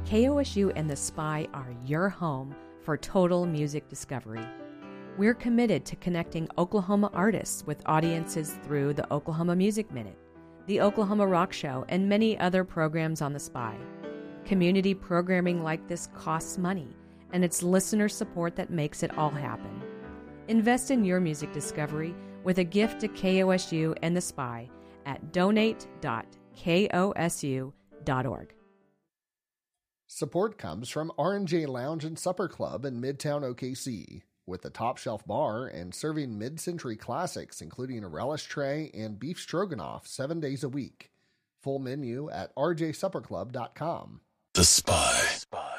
KOSU and The Spy are your home for total music discovery. We're committed to connecting Oklahoma artists with audiences through the Oklahoma Music Minute, the Oklahoma Rock Show, and many other programs on The Spy. Community programming like this costs money, and it's listener support that makes it all happen. Invest in your music discovery with a gift to KOSU and The Spy at donate.kosu.org. Support comes from R&J Lounge and Supper Club in Midtown OKC, with a top-shelf bar and serving mid-century classics including a relish tray and beef stroganoff 7 days a week. Full menu at rjsupperclub.com. The Spy.